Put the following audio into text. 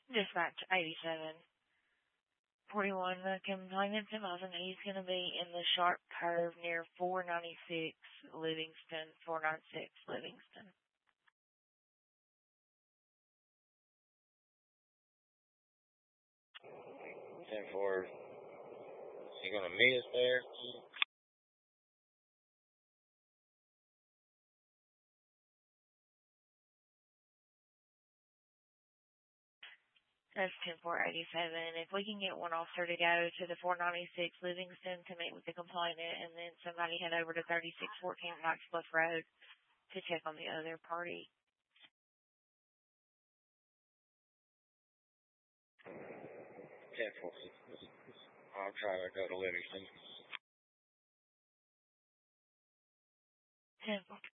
Dispatch 87. 41, the complainant's advising that he's going to be in the sharp curve near 496 Livingston, 496 Livingston. 10-4, is he going to meet us there? That's 10-4-87. If we can get one officer to go to the 496 Livingston to meet with the complainant, and then somebody head over to 3614 Knox Bluff Road to check on the other party. 10-4, I'll try to go to Livingston. 10-4.